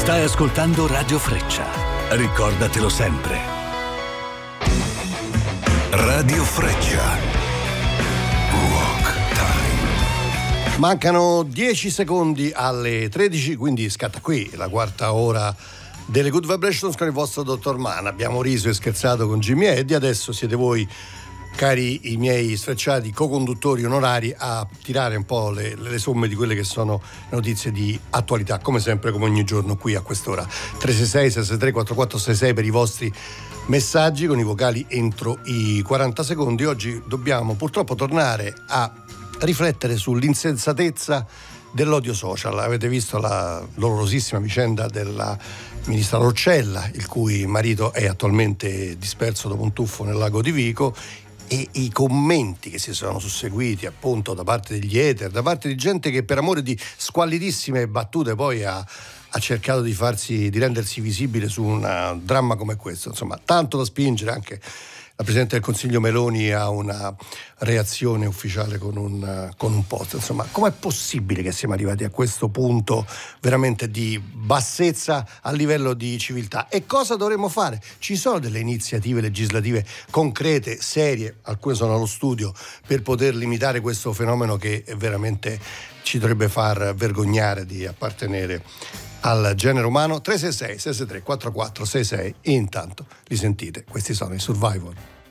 Stai ascoltando Radio Freccia. Ricordatelo sempre. Radio Freccia. Rock Time. Mancano 10 secondi alle 13, quindi scatta qui la quarta ora delle Good Vibrations con il vostro Dottor Mann. Abbiamo riso e scherzato con Jimmy e Eddie, adesso siete voi, cari i miei sfrecciati co-conduttori onorari, a tirare un po' le somme di quelle che sono notizie di attualità, come sempre, come ogni giorno qui a quest'ora. 366-663-4466 per i vostri messaggi con i vocali entro i 40 secondi. Oggi dobbiamo purtroppo tornare a riflettere sull'insensatezza dell'odio social. Avete visto la dolorosissima vicenda della ministra Roccella, il cui marito è attualmente disperso dopo un tuffo nel lago di Vico, e i commenti che si sono susseguiti appunto da parte degli hater, da parte di gente che per amore di squallidissime battute poi ha cercato di rendersi visibile su un dramma come questo. Insomma, tanto da spingere anche la Presidente del Consiglio Meloni a una reazione ufficiale con un post. Insomma, com'è possibile che siamo arrivati a questo punto veramente di bassezza a livello di civiltà? E cosa dovremmo fare? Ci sono delle iniziative legislative concrete, serie, alcune sono allo studio, per poter limitare questo fenomeno che veramente ci dovrebbe far vergognare di appartenere al genere umano. 366-663-4466. Intanto li sentite, questi sono i Survivor.